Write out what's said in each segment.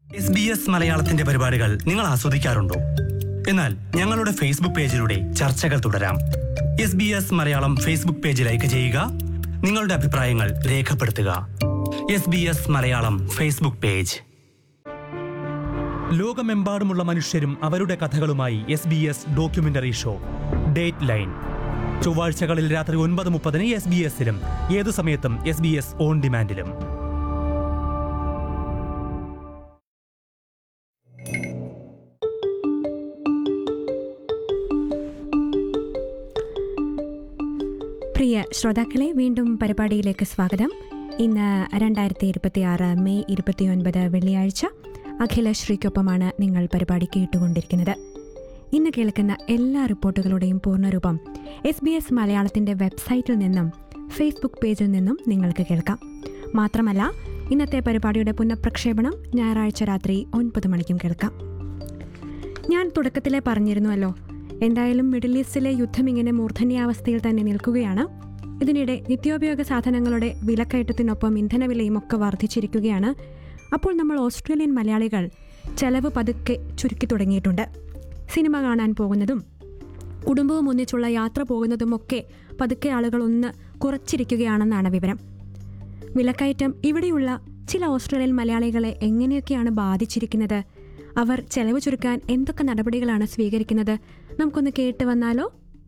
SBS മലയാളത്തിന്റെ പരിപാടികൾ നിങ്ങൾ ആസ്വദിക്കാറുണ്ടോ? എന്നാൽ ഞങ്ങളുടെ ഫേസ്ബുക്ക് പേജിലൂടെ ചർച്ചകൾ തുടരാം. SBS Malayalam Facebook page like ചെയ്യുക, നിങ്ങളുടെ അഭിപ്രായങ്ങൾ രേഖപ്പെടുത്തുക. SBS Malayalam Facebook page. ലോകമെമ്പാടുമുള്ള മനുഷ്യരും അവരുടെ കഥകളുമായി SBS documentary show date line. ചൊവ്വാഴ്ചകളിൽ രാത്രി 9:30 SBS-ലും ഏതു സമയത്തും SBS ഓൺ ഡിമാൻഡിലും. പ്രിയ ശ്രോതാക്കളെ, വീണ്ടും പരിപാടിയിലേക്ക് സ്വാഗതം. ഇന്ന് 2026 മെയ് 29 വെള്ളിയാഴ്ച. അഖിലശ്രീക്കൊപ്പമാണ് നിങ്ങൾ പരിപാടി കേട്ടുകൊണ്ടിരിക്കുന്നത്. ഇന്ന് കേൾക്കുന്ന എല്ലാ റിപ്പോർട്ടുകളുടെയും പൂർണ്ണരൂപം SBS മലയാളത്തിൻ്റെ വെബ്സൈറ്റിൽ നിന്നും ഫേസ്ബുക്ക് പേജിൽ നിന്നും നിങ്ങൾക്ക് കേൾക്കാം. മാത്രമല്ല, ഇന്നത്തെ പരിപാടിയുടെ പുനഃപ്രക്ഷേപണം ഞായറാഴ്ച രാത്രി 9 മണിക്കും കേൾക്കാം. ഞാൻ തുടക്കത്തിലെ പറഞ്ഞിരുന്നുവല്ലോ, എന്തായാലും മിഡിൽ ഈസ്റ്റിലെ യുദ്ധം ഇങ്ങനെ മൂർധന്യാവസ്ഥയിൽ തന്നെ നിൽക്കുകയാണ്. ഇതിനിടെ നിത്യോപയോഗ സാധനങ്ങളുടെ വിലക്കയറ്റത്തിനൊപ്പം ഇന്ധനവിലയും ഒക്കെ വർദ്ധിച്ചിരിക്കുകയാണ്. അപ്പോൾ നമ്മൾ ഓസ്ട്രേലിയൻ മലയാളികൾ ചെലവ് പതുക്കെ ചുരുക്കി തുടങ്ങിയിട്ടുണ്ട്. സിനിമ കാണാൻ പോകുന്നതും കുടുംബവും ഒന്നിച്ചുള്ള യാത്ര പോകുന്നതുമൊക്കെ പതുക്കെ ആളുകൾ ഒന്ന് കുറച്ചിരിക്കുകയാണെന്നാണ് വിവരം. വിലക്കയറ്റം ഇവിടെയുള്ള ചില ഓസ്ട്രേലിയൻ മലയാളികളെ എങ്ങനെയൊക്കെയാണ് ബാധിച്ചിരിക്കുന്നത്? അവർ ചെലവ് ചുരുക്കാൻ എന്തൊക്കെ നടപടികളാണ് സ്വീകരിക്കുന്നത്? നമുക്കൊന്ന് കേട്ട് വന്നാലോ?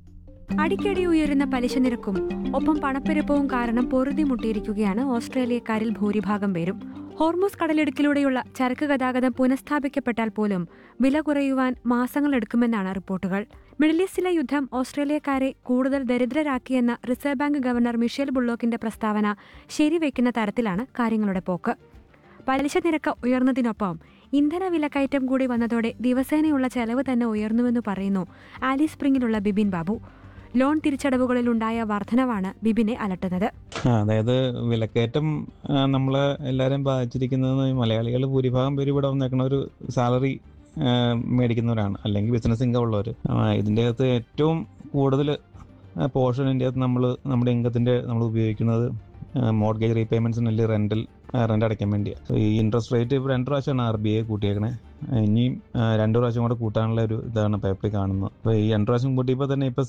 അടിക്കടി ഉയരുന്ന പലിശ നിരക്കും ഒപ്പം പണപ്പെരുപ്പവും കാരണം പൊറുതിമുട്ടിയിരിക്കുകയാണ് ഓസ്ട്രേലിയക്കാരിൽ ഭൂരിഭാഗം പേരും. ഹോർമൂസ് കടലിടുക്കിലൂടെയുള്ള ചരക്ക് ഗതാഗതം പുനഃസ്ഥാപിക്കപ്പെട്ടാൽ പോലും വില കുറയുവാൻ മാസങ്ങളെടുക്കുമെന്നാണ് റിപ്പോർട്ടുകൾ. മിഡിൽ ഈസ്റ്റിലെ യുദ്ധം ഓസ്ട്രേലിയക്കാരെ കൂടുതൽ ദരിദ്രരാക്കിയെന്ന റിസർവ് ബാങ്ക് ഗവർണർ മിഷേൽ ബുള്ളോക്കിന്റെ പ്രസ്താവന ശരിവെക്കുന്ന തരത്തിലാണ് കാര്യങ്ങളുടെ പോക്ക്. പലിശ നിരക്ക് ഉയർന്നതിനൊപ്പം ഇന്ധന വിലക്കയറ്റം കൂടി വന്നതോടെ ദിവസേനയുള്ള ചെലവ് തന്നെ ഉയർന്നുവെന്ന് പറയുന്നു ആലിസ് സ്പ്രിംഗിലുള്ള ബിബിൻ ബാബു. ലോൺ തിരിച്ചടവുകളിലുണ്ടായ വർധനവാണ് ബിബിനെ അലട്ടുന്നത്. അതായത് വിലക്കയറ്റം നമ്മളെ എല്ലാവരെയും ബാധിച്ചിരിക്കുന്നത് മലയാളികൾ ഭൂരിഭാഗം പേര് ഇവിടെ വന്നേക്കണ ഒരു സാലറി മേടിക്കുന്നവരാണ്, അല്ലെങ്കിൽ ബിസിനസ് ഇൻകം ഉള്ളവർ. ഇതിൻ്റെ അകത്ത് ഏറ്റവും കൂടുതൽ പോർഷനിൻ്റെ അകത്ത് നമ്മുടെ ഇൻകത്തിൻ്റെ നമ്മൾ ഉപയോഗിക്കുന്നത് മോർഗേജ് റീപേയ്മെൻറ്റ്സിന് അല്ലെങ്കിൽ റെൻ്റ് അടയ്ക്കാൻ വേണ്ടിയാണ്. ഈ ഇൻട്രസ്റ്റ് റേറ്റ് ഇപ്പോൾ 2 പ്രാവശ്യമാണ് RBI കൂട്ടിയേക്കണേ. ഇനിയും 2 പ്രാവശ്യം കൂടെ കൂട്ടാനുള്ള ഒരു ഇതാണ് പേപ്പറിൽ കാണുന്നത്. അപ്പോൾ ഈ 2 പ്രാവശ്യം കൂട്ടിയപ്പോൾ തന്നെ ഇപ്പോൾ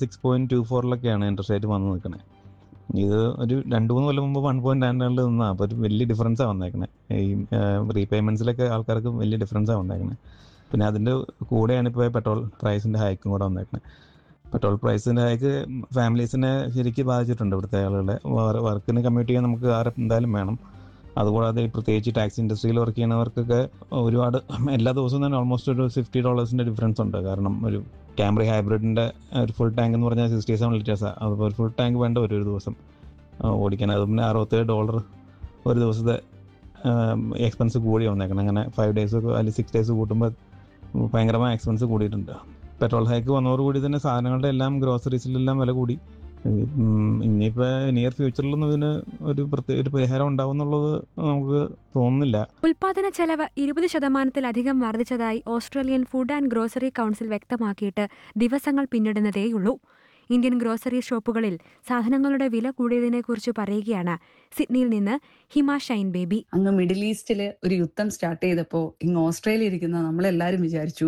6.24 ഇൻട്രസ്റ്റ് റേറ്റ് വന്ന് നിൽക്കണേ. ഇത് ഒരു 2-3 കൊല്ലം മുമ്പ് 1.2 നിന്നാണ്. അപ്പോൾ ഒരു വലിയ ഡിഫറൻസാണ് വന്നേക്കണേ. ഈ റീപേയ്മെൻറ്റ്സിലൊക്കെ ആൾക്കാർക്ക് വലിയ ഡിഫറൻസാണ് വന്നേക്കണേ. പിന്നെ അതിൻ്റെ കൂടെയാണ് ഇപ്പോൾ പെട്രോൾ പ്രൈസിൻ്റെ ഹൈക്കും കൂടെ വന്നേക്കണേ. പെട്രോൾ പ്രൈസിൻ്റെ ഹൈക്ക് ഫാമിലീസിനെ ശരിക്കും ബാധിച്ചിട്ടുണ്ട്. ഇവിടുത്തെ ആളുകളെ വർക്കിന് കമ്മ്യൂട്ട് ചെയ്യാൻ നമുക്ക് എന്തായാലും വേണം. അതുകൂടാതെ പ്രത്യേകിച്ച് ടാക്സി ഇൻഡസ്ട്രിയിൽ വർക്ക് ചെയ്യുന്നവർക്കൊക്കെ ഒരുപാട് എല്ലാ ദിവസവും തന്നെ ഓൾമോസ്റ്റ് ഒരു $50 ഡിഫറൻസ് ഉണ്ട്. കാരണം ഒരു ക്യാമറി ഹൈബ്രിഡിൻ്റെ ഒരു ഫുൾ ടാങ്ക് എന്ന് പറഞ്ഞാൽ 67 ലിറ്റേഴ്സാണ്. അതുപോലെ ഒരു ഫുൾ ടാങ്ക് വേണ്ട ഒരു ദിവസം ഓടിക്കാൻ. അത് പിന്നെ $67 ഒരു ദിവസത്തെ എക്സ്പെൻസ് കൂടി വന്നേക്കണം. അങ്ങനെ 5 ഡേയ്സ് അല്ലെങ്കിൽ 6 ഡേയ്സ് കൂട്ടുമ്പോൾ ഭയങ്കരമായ എക്സ്പെൻസ് കൂടിയിട്ടുണ്ട്. പെട്രോൾ ഹൈക്ക് വന്നതോടുകൂടി തന്നെ സാധനങ്ങളുടെ എല്ലാം ഗ്രോസറീസിലെല്ലാം വില കൂടി. ഇനിയിപ്പോൾ നിയർ ഫ്യൂച്ചറിലൊന്നും ഇതിന് ഒരു പരിഹാരം ഉണ്ടാവും എന്നുള്ളത് നമുക്ക് തോന്നുന്നില്ല. ഉൽപാദന ചെലവ് 20% വർദ്ധിച്ചതായി Australian food and grocery council വ്യക്തമാക്കിയിട്ട് ദിവസങ്ങൾ പിന്നിടുന്നതേയുള്ളൂ. ഇന്ത്യൻ ഗ്രോസറി ഷോപ്പുകളിൽ സാധനങ്ങളുടെ വില കൂടിയതിനെക്കുറിച്ച് പറയുകയാണ് സിഡ്നിയിൽ നിന്ന് ഹിമ ഷൈൻ ബേബി. അങ്ങ് മിഡിൽ ഈസ്റ്റില് ഒരു യുദ്ധം സ്റ്റാർട്ട് ചെയ്തപ്പോൾ ഇങ്ങ് ഓസ്ട്രേലിയ ഇരിക്കുന്ന നമ്മളെല്ലാവരും വിചാരിച്ചു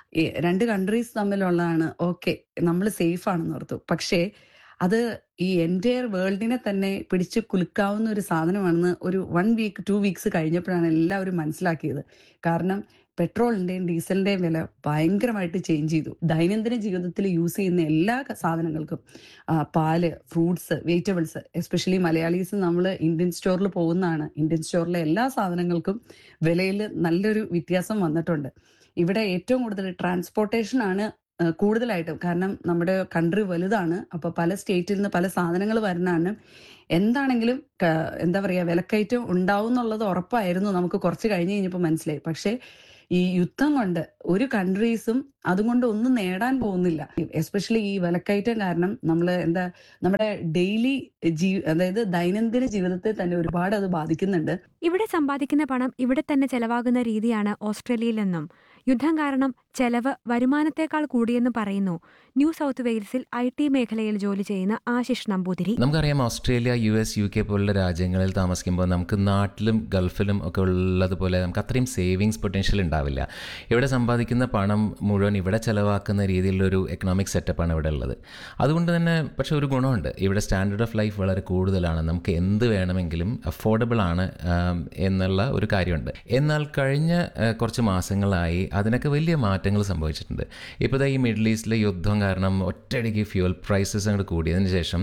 2 കൺട്രീസ് തമ്മിലുള്ളതാണ്, ഓക്കെ നമ്മൾ സേഫ് ആണെന്ന് ഓർത്തു. പക്ഷേ അത് ഈ എൻറ്റയർ വേൾഡിനെ തന്നെ പിടിച്ച് കുലുക്കാവുന്ന ഒരു സാധനമാണെന്ന് ഒരു 1 വീക്ക് 2 വീക്സ് കഴിഞ്ഞപ്പോഴാണ് എല്ലാവരും മനസ്സിലാക്കിയത്. കാരണം പെട്രോളിൻ്റെയും ഡീസലിൻ്റെയും വില ഭയങ്കരമായിട്ട് ചേഞ്ച് ചെയ്തു. ദൈനംദിന ജീവിതത്തിൽ യൂസ് ചെയ്യുന്ന എല്ലാ സാധനങ്ങൾക്കും, പാല്, ഫ്രൂട്ട്സ്, വെജിറ്റബിൾസ്, എസ്പെഷ്യലി മലയാളീസ് നമ്മൾ ഇന്ത്യൻ സ്റ്റോറിൽ പോകുന്നതാണ്. ഇന്ത്യൻ സ്റ്റോറിലെ എല്ലാ സാധനങ്ങൾക്കും വിലയിൽ നല്ലൊരു വ്യത്യാസം വന്നിട്ടുണ്ട്. ഇവിടെ ഏറ്റവും കൂടുതൽ ട്രാൻസ്പോർട്ടേഷനാണ് കൂടുതലായിട്ടും. കാരണം നമ്മുടെ കൺട്രി വലുതാണ്. അപ്പോൾ പല സ്റ്റേറ്റിൽ നിന്ന് പല സാധനങ്ങൾ വരുന്നതാണ്. എന്താണെങ്കിലും എന്താ പറയുക, വിലക്കയറ്റം ഉണ്ടാവും എന്നുള്ളത് ഉറപ്പായിരുന്നു. നമുക്ക് കുറച്ച് കഴിഞ്ഞപ്പോൾ മനസ്സിലായി. പക്ഷേ ഈ യുദ്ധം കൊണ്ട് ഒരു കൺട്രീസും അതുകൊണ്ട് ഒന്നും നേടാൻ പോകുന്നില്ല. എസ്പെഷ്യലി ഈ വിലക്കയറ്റം കാരണം നമ്മുടെ ഡെയിലി അതായത് ദൈനംദിന ജീവിതത്തെ തന്നെ ഒരുപാട് അത് ബാധിക്കുന്നുണ്ട്. ഇവിടെ സമ്പാദിക്കുന്ന പണം ഇവിടെ തന്നെ ചെലവാകുന്ന രീതിയാണ് ഓസ്ട്രേലിയയിലെന്നും യുദ്ധം കാരണം ചെലവ് വരുമാനത്തേക്കാൾ കൂടിയെന്ന് പറയുന്നു ന്യൂ സൗത്ത് വെയിൽസിൽ IT മേഖലയിൽ ജോലി ചെയ്യുന്ന ആശിഷ് നമ്പൂതിരി. നമുക്കറിയാം ഓസ്ട്രേലിയ, US, UK പോലുള്ള രാജ്യങ്ങളിൽ താമസിക്കുമ്പോൾ നമുക്ക് നാട്ടിലും ഗൾഫിലും ഒക്കെ ഉള്ളതുപോലെ നമുക്ക് അത്രയും സേവിങ്സ് പൊട്ടൻഷ്യൽ ഉണ്ടാവില്ല. ഇവിടെ സമ്പാദിക്കുന്ന പണം മുഴുവൻ ഇവിടെ ചിലവാക്കുന്ന രീതിയിലുള്ളൊരു എക്കണോമിക് സെറ്റപ്പാണ് ഇവിടെ ഉള്ളത്. അതുകൊണ്ട് തന്നെ പക്ഷേ ഒരു ഗുണമുണ്ട്, ഇവിടെ സ്റ്റാൻഡേർഡ് ഓഫ് ലൈഫ് വളരെ കൂടുതലാണ്, നമുക്ക് എന്ത് വേണമെങ്കിലും അഫോർഡബിൾ ആണ് എന്നുള്ള ഒരു കാര്യമുണ്ട്. എന്നാൽ കഴിഞ്ഞ കുറച്ച് മാസങ്ങളായി അതിനൊക്കെ വലിയ മാറ്റങ്ങൾ സംഭവിച്ചിട്ടുണ്ട്. ഇപ്പോൾ ഈ മിഡിൽ ഈസ്റ്റിലെ യുദ്ധം കാരണം ഒറ്റയടിക്ക് ഫ്യൂവൽ പ്രൈസസ് അങ്ങോട്ട് കൂടിയതിന് ശേഷം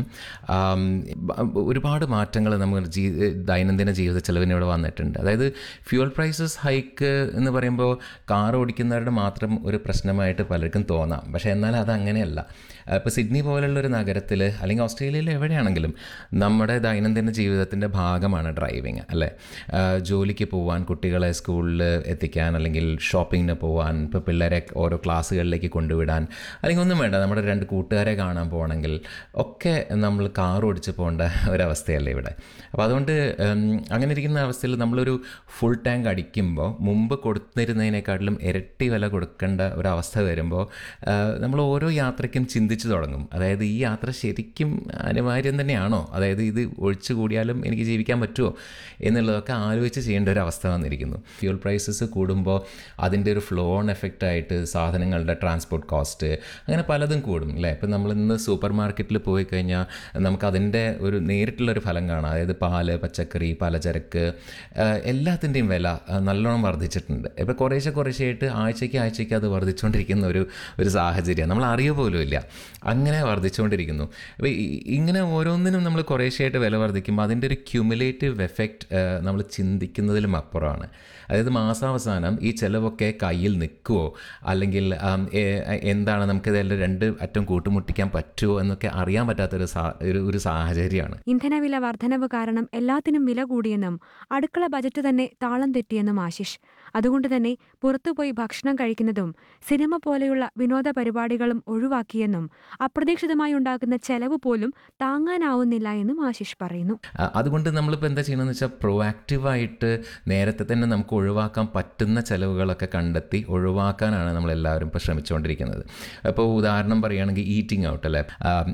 ഒരുപാട് മാറ്റങ്ങൾ നമുക്ക് ദൈനംദിന ജീവിത ചെലവിന് ഇവിടെ വന്നിട്ടുണ്ട്. അതായത് ഫ്യൂവൽ പ്രൈസസ് ഹൈക്ക് എന്ന് പറയുമ്പോൾ കാർ ഓടിക്കുന്നവരുടെ മാത്രം ഒരു പ്രശ്നമായിട്ട് പലർക്കും തോന്നാം. പക്ഷേ എന്നാൽ അതങ്ങനെയല്ല. ഇപ്പോൾ സിഡ്നി പോലുള്ളൊരു നഗരത്തിൽ അല്ലെങ്കിൽ ഓസ്ട്രേലിയയിൽ എവിടെയാണെങ്കിലും നമ്മുടെ ദൈനംദിന ജീവിതത്തിൻ്റെ ഭാഗമാണ് ഡ്രൈവിങ്, അല്ലേ? ജോലിക്ക് പോകാൻ, കുട്ടികളെ സ്കൂളിൽ എത്തിക്കാൻ, അല്ലെങ്കിൽ ഷോപ്പിങ്ങിന് പോകാൻ, ഇപ്പോൾ പിള്ളേരെ ഓരോ ക്ലാസ്സുകളിലേക്ക് കൊണ്ടുവിടാൻ, അല്ലെങ്കിൽ ഒന്നും വേണ്ട നമ്മുടെ 2 കൂട്ടുകാരെ കാണാൻ പോകണമെങ്കിൽ ഒക്കെ നമ്മൾ കാർ ഓടിച്ച് പോകേണ്ട ഒരവസ്ഥയല്ലേ ഇവിടെ. അപ്പോൾ അതുകൊണ്ട് അങ്ങനെ ഇരിക്കുന്ന അവസ്ഥയിൽ നമ്മളൊരു ഫുൾ ടാങ്ക് അടിക്കുമ്പോൾ മുമ്പ് കൊടുത്തിരുന്നതിനേക്കാട്ടിലും ഇരട്ടി വില കൊടുക്കേണ്ട ഒരവസ്ഥ വരുമ്പോൾ നമ്മൾ ഓരോ യാത്രയ്ക്കും ചിന്തിച്ചു തുടങ്ങും. അതായത് ഈ യാത്ര ശരിക്കും അനിവാര്യം തന്നെയാണോ, അതായത് ഇത് ഒഴിച്ചു കൂടിയാലും എനിക്ക് ജീവിക്കാൻ പറ്റുമോ എന്നുള്ളതൊക്കെ ആലോചിച്ച് ചെയ്യേണ്ട ഒരു അവസ്ഥ വന്നിരിക്കുന്നു. ഫ്യൂൽ പ്രൈസസ് കൂടുമ്പോൾ അതിൻ്റെ ഒരു ഫ്ലോ ഓൺ എഫക്റ്റായിട്ട് സാധനങ്ങളുടെ ട്രാൻസ്പോർട്ട് കോസ്റ്റ് അങ്ങനെ പലതും കൂടും, അല്ലേ? ഇപ്പം നമ്മളിന്ന് സൂപ്പർ മാർക്കറ്റിൽ പോയി കഴിഞ്ഞാൽ നമുക്കതിൻ്റെ ഒരു നേരിട്ടുള്ളൊരു ഫലം കാണാം. അതായത് പാല്, പച്ചക്കറി, പലചരക്ക് എല്ലാത്തിൻ്റെയും വില നല്ലോണം വർദ്ധിച്ചിട്ടുണ്ട്. ഇപ്പോൾ കുറേശ്ശെയായിട്ട് ആഴ്ചയ്ക്ക് അത് വർദ്ധിച്ചുകൊണ്ടിരിക്കുന്ന ഒരു സാഹചര്യം നമ്മൾ അറിയുക പോലും ഇല്ല, അങ്ങനെ വർദ്ധിച്ചുകൊണ്ടിരിക്കുന്നു. അപ്പോൾ ഇങ്ങനെ ഓരോന്നിനും നമ്മൾ കുറേശ്ശെയായിട്ട് വില വർദ്ധിക്കുമ്പോൾ അതിൻ്റെ ഒരു ക്യുമുലേറ്റീവ് എഫക്റ്റ് നമ്മൾ ചിന്തിക്കുന്നതിലും അപ്പുറമാണ്. അതായത് മാസാവസാനം ഈ ചിലവൊക്കെ കയ്യിൽ നിൽക്കുമോ, അല്ലെങ്കിൽ എന്താണ് നമുക്കിതെല്ലാം 2 അറ്റം കൂട്ടുമുട്ടിക്കാൻ പറ്റുമോ എന്നൊക്കെ അറിയാൻ പറ്റാത്തൊരു സാഹചര്യമാണ്. ഇന്ധനവില വർധനവ് കാരണം എല്ലാത്തിനും വില കൂടിയെന്നും അടുക്കള ബജറ്റ് തന്നെ താളം തെറ്റിയെന്നും ആശിഷ്. അതുകൊണ്ട് തന്നെ പുറത്തുപോയി ഭക്ഷണം കഴിക്കുന്നതും സിനിമ പോലെയുള്ള വിനോദ പരിപാടികളും ഒഴിവാക്കിയെന്നും അപ്രതീക്ഷിതമായി ഉണ്ടാകുന്ന ചെലവ് പോലും താങ്ങാനാവുന്നില്ല എന്നും ആശിഷ് പറയുന്നു. അതുകൊണ്ട് നമ്മളിപ്പോൾ എന്താ ചെയ്യണമെന്ന് വെച്ചാൽ പ്രൊആക്റ്റീവായിട്ട് നേരത്തെ തന്നെ നമുക്ക് ഒഴിവാക്കാൻ പറ്റുന്ന ചിലവുകളൊക്കെ കണ്ടെത്തി ഒഴിവാക്കാനാണ് നമ്മളെല്ലാവരും ഇപ്പോൾ ശ്രമിച്ചുകൊണ്ടിരിക്കുന്നത്. അപ്പോൾ ഉദാഹരണം പറയുകയാണെങ്കിൽ ഈറ്റിംഗ് ഔട്ട്, അല്ലേ?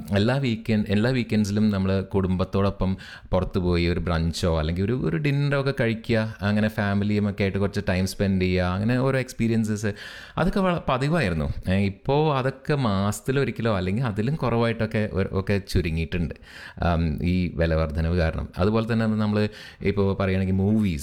എല്ലാ വീക്കെൻഡ്സിലും നമ്മൾ കുടുംബത്തോടൊപ്പം പുറത്ത് പോയി ഒരു ബ്രഞ്ചോ അല്ലെങ്കിൽ ഒരു ഡിന്നറോ ഒക്കെ കഴിക്കുക, അങ്ങനെ ഫാമിലിയുമൊക്കെ ആയിട്ട് കുറച്ച് ടൈം സ്പെൻഡ് ചെയ്യുക, അങ്ങനെ ഓരോ എക്സ്പീരിയൻസസ് അതൊക്കെ പതിവായിരുന്നു. ഇപ്പോൾ അതൊക്കെ മാസത്തിലൊരിക്കലോ അല്ലെങ്കിൽ അതിലും കുറവായിട്ടൊക്കെ ചുരുങ്ങിയിട്ടുണ്ട് ഈ വില വർധനവ് കാരണം. അതുപോലെ തന്നെ നമ്മൾ ഇപ്പോൾ പറയുകയാണെങ്കിൽ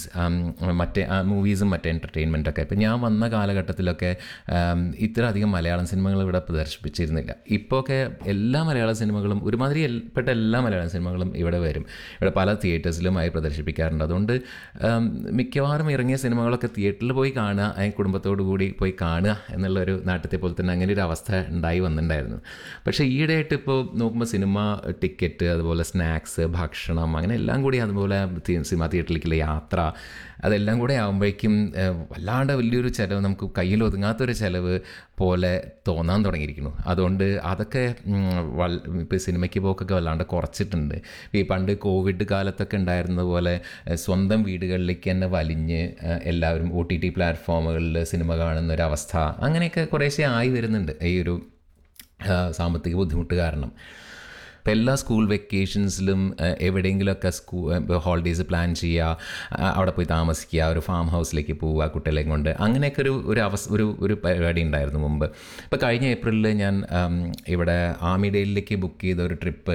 മൂവീസും മറ്റേ എൻ്റർടൈൻമെൻറ്റൊക്കെ ഇപ്പോൾ ഞാൻ വന്ന കാലഘട്ടത്തിലൊക്കെ ഇത്ര അധികം മലയാളം സിനിമകൾ ഇവിടെ പ്രദർശിപ്പിച്ചിരുന്നില്ല. ഇപ്പോഴൊക്കെ എല്ലാ മലയാള സിനിമകളും ഒരുമാതിരിപ്പെട്ട എല്ലാ മലയാളം സിനിമകളും ഇവിടെ വരും. ഇവിടെ പല തിയേറ്റേഴ്സിലുമായി പ്രദർശിപ്പിക്കാറുണ്ട്. അതുകൊണ്ട് മിക്കവാറും ഇറങ്ങിയ സിനിമകളൊക്കെ തിയേറ്ററിൽ പോയി കാണുക, കുടുംബത്തോടു കൂടി പോയി കാണുക എന്നുള്ളൊരു നാട്ടിലത്തെ പോലെ തന്നെ അങ്ങനെ ഒരു അവസ്ഥ ഉണ്ടായി വന്നിട്ടുണ്ടായിരുന്നു. പക്ഷേ ഈയിടെയായിട്ട് ഇപ്പോൾ നോക്കുമ്പോൾ സിനിമ ടിക്കറ്റ്, അതുപോലെ സ്നാക്സ്, ഭക്ഷണം, അങ്ങനെ എല്ലാം കൂടി, അതുപോലെ സിനിമ തിയേറ്ററിലേക്കുള്ള യാത്ര, അതെല്ലാം കൂടെ ആകുമ്പോഴേക്കും വല്ലാണ്ട് വലിയൊരു ചിലവ്, നമുക്ക് കയ്യിൽ ഒതുങ്ങാത്തൊരു ചിലവ് പോലെ തോന്നാൻ തുടങ്ങിയിരിക്കുന്നു. അതുകൊണ്ട് അതൊക്കെ ഇപ്പോൾ സിനിമയ്ക്ക് പോക്കൊക്കെ വല്ലാണ്ട് കുറച്ചിട്ടുണ്ട്. ഈ പണ്ട് കോവിഡ് കാലത്തൊക്കെ ഉണ്ടായിരുന്നത് പോലെ സ്വന്തം വീടുകളിലേക്ക് തന്നെ വലിഞ്ഞ് എല്ലാവരും OTT പ്ലാറ്റ്ഫോമുകളിൽ സിനിമ കാണുന്ന ഒരവസ്ഥ അങ്ങനെയൊക്കെ കുറേശ്ശെ ആയി വരുന്നുണ്ട് ഈ ഒരു സാമ്പത്തിക ബുദ്ധിമുട്ട് കാരണം. ഇപ്പോൾ എല്ലാ സ്കൂൾ വെക്കേഷൻസിലും എവിടെയെങ്കിലുമൊക്കെ ഹോളിഡേയ്സ് പ്ലാൻ ചെയ്യുക, അവിടെ പോയി താമസിക്കുക, ഒരു ഫാം ഹൗസിലേക്ക് പോവുക കുട്ടികളെയും കൊണ്ട്, അങ്ങനെയൊക്കെ ഒരു പരിപാടി ഉണ്ടായിരുന്നു മുമ്പ്. ഇപ്പോൾ കഴിഞ്ഞ ഏപ്രിലിൽ ഞാൻ ഇവിടെ ആമിഡേലിലേക്ക് ബുക്ക് ചെയ്ത ഒരു ട്രിപ്പ്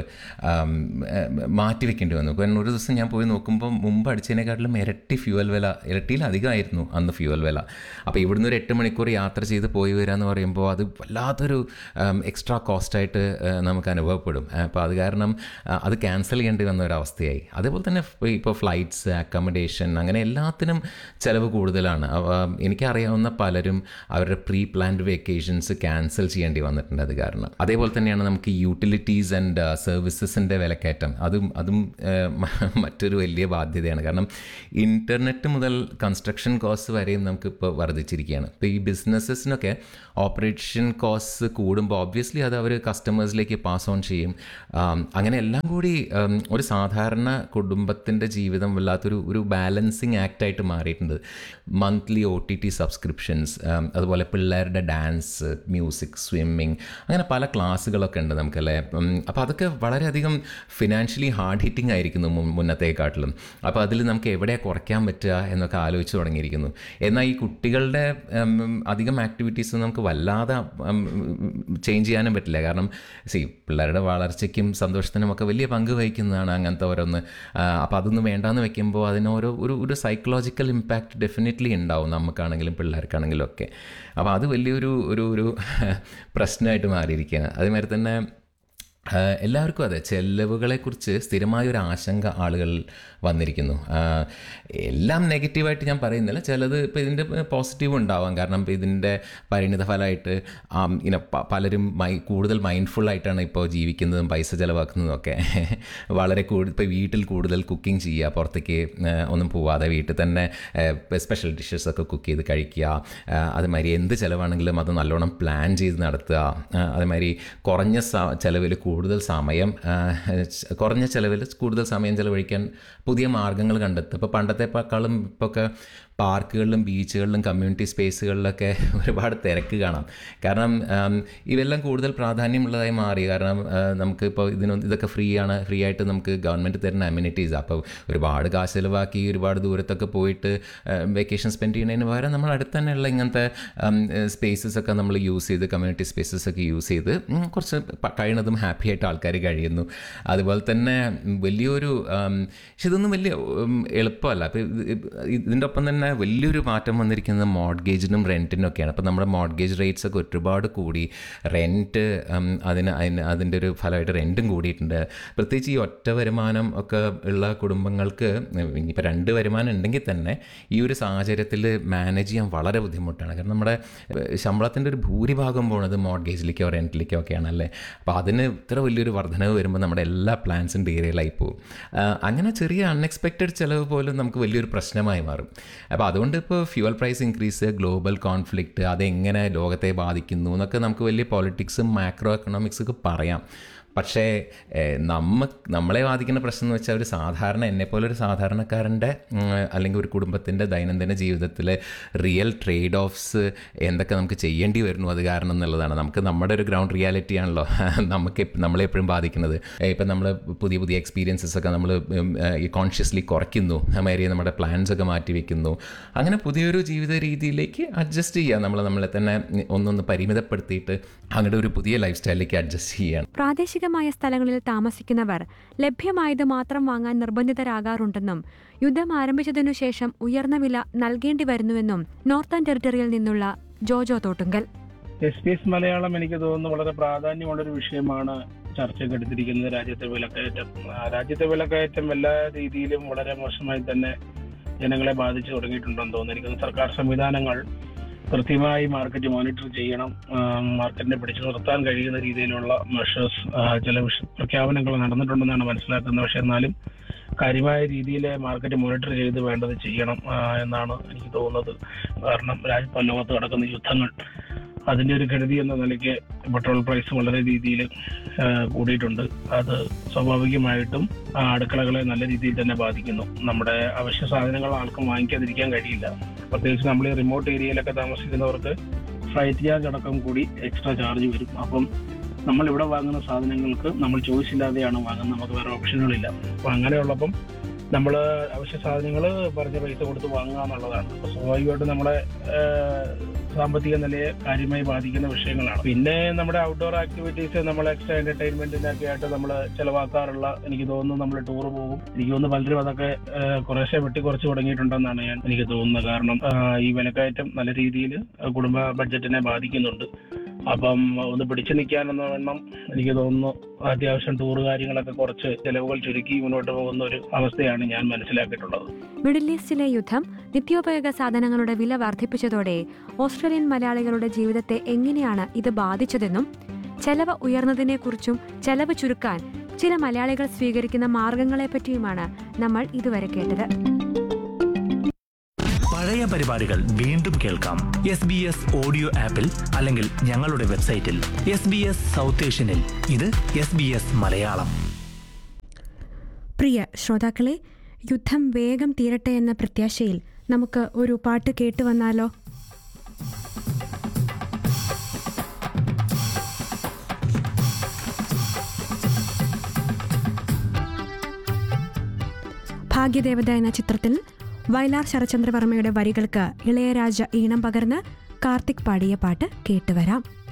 മാറ്റി വെക്കേണ്ടി വന്നു. കാരണം ഒരു ദിവസം ഞാൻ പോയി നോക്കുമ്പോൾ മുമ്പ് അടിച്ചതിനെക്കാട്ടിലും ഇരട്ടിയിലധികമായിരുന്നു അന്ന് ഫ്യൂവൽ വില. അപ്പോൾ ഇവിടുന്ന് ഒരു 8 മണിക്കൂർ യാത്ര ചെയ്ത് പോയി വരിക എന്ന് പറയുമ്പോൾ അത് വല്ലാത്തൊരു എക്സ്ട്രാ കോസ്റ്റായിട്ട് നമുക്ക് അനുഭവപ്പെടും. അപ്പോൾ അത് കാരണം അത് ക്യാൻസൽ ചെയ്യേണ്ടി വന്ന ഒരവസ്ഥയായി. അതേപോലെ തന്നെ ഇപ്പോൾ ഫ്ലൈറ്റ്സ്, അക്കോമഡേഷൻ, അങ്ങനെ എല്ലാത്തിനും ചിലവ് കൂടുതലാണ്. എനിക്കറിയാവുന്ന പലരും അവരുടെ പ്രീ പ്ലാൻഡ് വെക്കേഷൻസ് ക്യാൻസൽ ചെയ്യേണ്ടി വന്നിട്ടുണ്ട് അത് കാരണം. അതേപോലെ തന്നെയാണ് നമുക്ക് യൂട്ടിലിറ്റീസ് ആൻഡ് സർവീസസിൻ്റെ വിലക്കയറ്റം. അതും മറ്റൊരു വലിയ ബാധ്യതയാണ്. കാരണം ഇൻ്റർനെറ്റ് മുതൽ കൺസ്ട്രക്ഷൻ കോസ്റ്റ് വരെയും നമുക്കിപ്പോൾ വർദ്ധിച്ചിരിക്കുകയാണ്. ഇപ്പോൾ ഈ ബിസിനസ്സസിനൊക്കെ ഓപ്പറേഷൻ കോസ്റ്റ് കൂടുമ്പോൾ ഒബ്വിയസ്ലി അത് അവർ കസ്റ്റമേഴ്സിലേക്ക് പാസ് ഓൺ ചെയ്യും. അങ്ങനെ എല്ലാം കൂടി ഒരു സാധാരണ കുടുംബത്തിൻ്റെ ജീവിതം വല്ലാത്തൊരു ബാലൻസിങ് ആക്റ്റായിട്ട് മാറിയിട്ടുണ്ട്. മന്ത്ലി OTT സബ്സ്ക്രിപ്ഷൻസ്, അതുപോലെ പിള്ളേരുടെ ഡാൻസ്, മ്യൂസിക്, സ്വിമ്മിങ്, അങ്ങനെ പല ക്ലാസ്സുകളൊക്കെ ഉണ്ട് നമുക്കല്ലേ. അപ്പോൾ അതൊക്കെ വളരെയധികം ഫിനാൻഷ്യലി ഹാർഡ് ഹിറ്റിംഗ് ആയിരിക്കുന്നു മുന്നത്തേക്കാട്ടിലും. അപ്പോൾ അതിൽ നമുക്ക് എവിടെ കുറയ്ക്കാൻ പറ്റുക എന്നൊക്കെ ആലോചിച്ച് തുടങ്ങിയിരിക്കുന്നു. എന്നാൽ ഈ കുട്ടികളുടെ അധികം ആക്ടിവിറ്റീസ് നമുക്ക് വല്ലാതെ ചേഞ്ച് ചെയ്യാനും പറ്റില്ല. കാരണം പിള്ളേരുടെ വളർച്ചയ്ക്കും സന്തോഷത്തിനും ഒക്കെ വലിയ പങ്ക് വഹിക്കുന്നതാണ് അങ്ങനത്തെ ഓരോന്ന്. അപ്പോൾ അതൊന്നും വേണ്ടാന്ന് വെക്കുമ്പോൾ അതിനോരോ ഒരു സൈക്കോളജിക്കൽ ഇമ്പാക്റ്റ് ഡെഫിനറ്റ്ലി ഉണ്ടാവും നമുക്കാണെങ്കിലും പിള്ളേർക്കാണെങ്കിലും ഒക്കെ. അപ്പോൾ അത് വലിയൊരു പ്രശ്നമായിട്ട് മാറിയിരിക്കുകയാണ്. അതേമാതിരി തന്നെ എല്ലാവർക്കും അതെ ചെലവുകളെക്കുറിച്ച് സ്ഥിരമായൊരു ആശങ്ക ആളുകൾ വന്നിരിക്കുന്നു. എല്ലാം നെഗറ്റീവായിട്ട് ഞാൻ പറയുന്നില്ല, ചിലത് ഇപ്പോൾ ഇതിൻ്റെ പോസിറ്റീവ് ഉണ്ടാവാം. കാരണം ഇപ്പോൾ ഇതിൻ്റെ പരിണിത ഫലമായിട്ട് ഇങ്ങനെ പലരും കൂടുതൽ മൈൻഡ്ഫുള്ളായിട്ടാണ് ഇപ്പോൾ ജീവിക്കുന്നതും പൈസ ചിലവാക്കുന്നതും ഒക്കെ. വളരെ ഇപ്പോൾ വീട്ടിൽ കൂടുതൽ കുക്കിംഗ് ചെയ്യുക, പുറത്തേക്ക് ഒന്നും പോവാതെ വീട്ടിൽ തന്നെ സ്പെഷ്യൽ ഡിഷസൊക്കെ കുക്ക് ചെയ്ത് കഴിക്കുക. അതുമാതിരി എന്ത് ചിലവാണെങ്കിലും അത് നല്ലോണം പ്ലാൻ ചെയ്ത് നടത്തുക. അതുമാതിരി കുറഞ്ഞ ചിലവിൽ കൂടുതൽ സമയം ചിലവഴിക്കാൻ പുതിയ മാർഗ്ഗങ്ങൾ കണ്ടെത്തുക. ഇപ്പോൾ പണ്ടത്തെക്കാളും ഇപ്പോൾ പാർക്കുകളിലും ബീച്ചുകളിലും കമ്മ്യൂണിറ്റി സ്പേസുകളിലൊക്കെ ഒരുപാട് തിരക്ക് കാണാം. കാരണം ഇവയെല്ലാം കൂടുതൽ പ്രാധാന്യമുള്ളതായി മാറി. കാരണം നമുക്കിപ്പോൾ ഇതൊക്കെ ഫ്രീ ആയിട്ട് നമുക്ക് ഗവൺമെൻറ് തരുന്ന അമ്യൂണിറ്റീസ്. അപ്പോൾ ഒരുപാട് കാശ് ചിലവാക്കി ഒരുപാട് ദൂരത്തൊക്കെ പോയിട്ട് വെക്കേഷൻ സ്പെൻഡ് ചെയ്യുന്നതിന് പകരം നമ്മൾ അടുത്ത് തന്നെയുള്ള ഇങ്ങനത്തെ സ്പേസസൊക്കെ നമ്മൾ യൂസ് ചെയ്ത്, കമ്മ്യൂണിറ്റി സ്പേസസൊക്കെ യൂസ് ചെയ്ത് കുറച്ച് കഴിയുന്നതും ഹാപ്പി ആയിട്ട് ആൾക്കാർ കഴിയുന്നു. അതുപോലെ തന്നെ വലിയൊരു പക്ഷെ ഇതൊന്നും വലിയ എളുപ്പമല്ല. അപ്പോൾ ഇതിൻ്റെ ഒപ്പം തന്നെ വലിയൊരു മാറ്റം വന്നിരിക്കുന്നത് മോർഗേജിനും റെൻറ്റിനും ഒക്കെയാണ്. അപ്പോൾ നമ്മുടെ മോർഗേജ് റേറ്റ്സ് ഒക്കെ ഒരുപാട് കൂടി, റെൻറ്റ് അതിൻ്റെ ഒരു ഫലമായിട്ട് റെൻറ്റും കൂടിയിട്ടുണ്ട്. പ്രത്യേകിച്ച് ഈ ഒറ്റ വരുമാനം ഒക്കെ ഉള്ള കുടുംബങ്ങൾക്ക്, ഇനിയിപ്പോൾ 2 വരുമാനം ഉണ്ടെങ്കിൽ തന്നെ ഈ ഒരു സാഹചര്യത്തിൽ മാനേജ് ചെയ്യാൻ വളരെ ബുദ്ധിമുട്ടാണ്. കാരണം നമ്മുടെ ശമ്പളത്തിൻ്റെ ഒരു ഭൂരിഭാഗം പോകുന്നത് മോർഗേജിലേക്കോ റെൻറ്റിലേക്കോ ഒക്കെയാണല്ലേ. അപ്പോൾ അതിന് ഇത്ര വലിയൊരു വർധനവ് വരുമ്പോൾ നമ്മുടെ എല്ലാ പ്ലാൻസും ഡീറെയിലായി പോകും. അങ്ങനെ ചെറിയ അൺഎക്സ്പെക്റ്റഡ് ചിലവ് പോലും നമുക്ക് വലിയൊരു പ്രശ്നമായി മാറും. അപ്പോൾ അതുകൊണ്ട് ഇപ്പോൾ fuel price increase, global conflict, അതെങ്ങനെ ലോകത്തെ ബാധിക്കുന്നു എന്നൊക്കെ നമുക്ക് വലിയ പൊളിറ്റിക്സും മാക്രോ എക്കണോമിക്സൊക്കെ പറയാം. പക്ഷേ നമ്മളെ ബാധിക്കുന്ന പ്രശ്നം എന്ന് വെച്ചാൽ ഒരു സാധാരണ എന്നെപ്പോലൊരു സാധാരണക്കാരൻ്റെ അല്ലെങ്കിൽ ഒരു കുടുംബത്തിൻ്റെ ദൈനംദിന ജീവിതത്തിലെ റിയൽ ട്രേഡ് ഓഫ്സ് എന്തൊക്കെ നമുക്ക് ചെയ്യേണ്ടി വരുന്നു അത് കാരണം എന്നുള്ളതാണ്. നമുക്ക് നമ്മുടെ ഒരു ഗ്രൗണ്ട് റിയാലിറ്റി ആണല്ലോ നമ്മളെപ്പോഴും ബാധിക്കുന്നത്. ഇപ്പം നമ്മൾ പുതിയ എക്സ്പീരിയൻസസൊക്കെ നമ്മൾ കോൺഷ്യസ്ലി കുറയ്ക്കുന്നു, അതുമാതിരി നമ്മുടെ പ്ലാൻസൊക്കെ മാറ്റി വയ്ക്കുന്നു. അങ്ങനെ പുതിയൊരു ജീവിത രീതിയിലേക്ക് അഡ്ജസ്റ്റ് ചെയ്യുക. നമ്മളെ തന്നെ ഒന്നൊന്ന് പരിമിതപ്പെടുത്തിയിട്ട് അങ്ങനെ ഒരു പുതിയ ലൈഫ് സ്റ്റൈലിലേക്ക് അഡ്ജസ്റ്റ് ചെയ്യുകയാണ്. പ്രാദേശികമായ സ്ഥലങ്ങളിൽ താമസിക്കുന്നവർ ലഭ്യമായത് മാത്രം വാങ്ങാൻ നിർബന്ധിതരാകാറുണ്ടെന്നും യുദ്ധം ആരംഭിച്ചതിനു ശേഷം ഉയർന്ന വില നൽകേണ്ടി വരുന്നുവെന്നും നോർത്തേൺ ടെറിട്ടറിയിൽ നിന്നുള്ള ജോജോ തോട്ടുങ്കൽ. SBS മലയാളം എനിക്ക് തോന്നുന്നു വളരെ പ്രാധാന്യമുള്ളൊരു വിഷയമാണ് ചർച്ചയ്ക്ക് എടുത്തിരിക്കുന്നത്. രാജ്യത്തെ വിലക്കയറ്റം എല്ലാ രീതിയിലും വളരെ മോശമായി തന്നെ ജനങ്ങളെ ബാധിച്ചു തുടങ്ങിയിട്ടുണ്ടെന്ന് തോന്നുന്നു. എനിക്ക് സർക്കാർ സംവിധാനങ്ങൾ കൃത്യമായി മാർക്കറ്റ് മോണിറ്റർ ചെയ്യണം. മാർക്കറ്റിനെ പിടിച്ചു നിർത്താൻ കഴിയുന്ന രീതിയിലുള്ള മെഷേഴ്സ്, ചില പ്രഖ്യാപനങ്ങൾ നടന്നിട്ടുണ്ടെന്നാണ് മനസ്സിലാക്കുന്നത്. പക്ഷെ എന്നാലും കാര്യമായ രീതിയിൽ മാർക്കറ്റ് മോണിറ്റർ ചെയ്ത് വേണ്ടത് ചെയ്യണം എന്നാണ് എനിക്ക് തോന്നുന്നത്. കാരണം ലോകത്ത് നടക്കുന്ന യുദ്ധങ്ങൾ, അതിൻ്റെ ഒരു കെടുതി എന്ന നിലയ്ക്ക് പെട്രോൾ പ്രൈസ് വളരെ രീതിയിൽ കൂടിയിട്ടുണ്ട്. അത് സ്വാഭാവികമായിട്ടും അടുക്കളകളെ നല്ല രീതിയിൽ തന്നെ ബാധിക്കുന്നു. നമ്മുടെ അവശ്യ സാധനങ്ങൾ ആർക്കും വാങ്ങിക്കാതിരിക്കാൻ കഴിയില്ല. പ്രത്യേകിച്ച് നമ്മൾ ഈ റിമോട്ട് ഏരിയയിലൊക്കെ താമസിക്കുന്നവർക്ക് ഫ്ലൈറ്റ് ചാർജ് അടക്കം കൂടി എക്സ്ട്രാ ചാർജ് വരും. അപ്പം നമ്മൾ ഇവിടെ വാങ്ങുന്ന സാധനങ്ങൾക്ക് നമ്മൾ ചോയ്സ് ഇല്ലാതെയാണ് വാങ്ങുന്നത്, നമുക്ക് വേറെ ഓപ്ഷനുകളില്ല. അപ്പം അങ്ങനെയുള്ളപ്പം നമ്മൾ അവശ്യ സാധനങ്ങൾ പറഞ്ഞ പൈസ കൊടുത്ത് വാങ്ങുക എന്നുള്ളതാണ്. അപ്പോൾ സ്വാഭാവികമായിട്ടും നമ്മുടെ സാമ്പത്തിക നിലയെ കാര്യമായി ബാധിക്കുന്ന വിഷയങ്ങളാണ്. പിന്നെ നമ്മുടെ ഔട്ട്ഡോർ ആക്ടിവിറ്റീസ്, നമ്മൾ എക്സ്ട്രാ എന്റർടൈൻമെന്റിനൊക്കെ ആയിട്ട് നമ്മൾ ചെലവാക്കാറുള്ള, എനിക്ക് തോന്നുന്നു നമ്മൾ ടൂർ പോകും. എനിക്ക് തോന്നുന്നു പലരും അതൊക്കെ കുറേശ്ശെ വെട്ടിക്കുറച്ച് തുടങ്ങിയിട്ടുണ്ടെന്നാണ് എനിക്ക് തോന്നുന്നത്. കാരണം ഈ വിലക്കയറ്റം നല്ല രീതിയിൽ കുടുംബ ബഡ്ജറ്റിനെ ബാധിക്കുന്നുണ്ട്. അപ്പം ഒന്ന് പിടിച്ചു നിൽക്കാനെന്ന വണ്ണം എനിക്ക് തോന്നുന്നു അത്യാവശ്യം ടൂർ കാര്യങ്ങളൊക്കെ കുറച്ച് ചെലവുകൾ ചുരുക്കി മുന്നോട്ട് പോകുന്ന ഒരു അവസ്ഥയാണ് ഞാൻ മനസ്സിലാക്കിയിട്ടുള്ളത്. മിഡിൽ ഈസ്റ്റിലെ യുദ്ധം നിത്യോപയോഗ സാധനങ്ങളുടെ വില വർദ്ധിപ്പിച്ചതോടെ ഓസ്ട്രേലിയൻ മലയാളികളുടെ ജീവിതത്തെ എങ്ങനെയാണ് ഇത് ബാധിച്ചതെന്നും ചെലവ് ഉയർന്നതിനെക്കുറിച്ചും ചെലവ് ചുരുക്കാൻ ചില മലയാളികൾ സ്വീകരിക്കുന്ന മാർഗങ്ങളെപ്പറ്റിയുമാണ് നമ്മൾ ഇതുവരെ കേട്ടത്. പഴയ പരിപാടികൾ വീണ്ടും കേൾക്കാം SBS ഓഡിയോ ആപ്പിൽ അല്ലെങ്കിൽ ഞങ്ങളുടെ വെബ്സൈറ്റിൽ. SBS സൗത്ത് ഏഷ്യനിൽ ഇത് SBS മലയാളം. പ്രിയ ശ്രോതാക്കളെ, യുദ്ധം വേഗം തീരട്ടെ എന്ന പ്രത്യാശയിൽ നമുക്ക് ഒരു പാട്ട് കേട്ടുവന്നാലോ? ഭാഗ്യദേവത എന്ന ചിത്രത്തിൽ വയലാർ ശരചന്ദ്രവർമ്മയുടെ വരികൾക്ക് ഇളയരാജ ഈണം പകർന്ന് കാർത്തിക് പാടിയ പാട്ട് കേട്ടുവരാം.